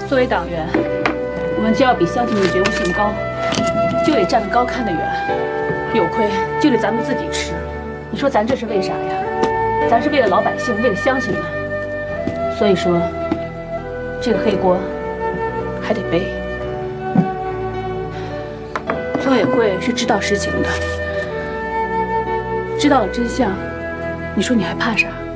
作为党员，我们就要比乡亲们觉悟性高，就得站得高看得远，有亏就得咱们自己吃。你说咱这是为啥呀？咱是为了老百姓，为了乡亲们。所以说，这个黑锅还得背。村委会是知道实情的，知道了真相，你说你还怕啥？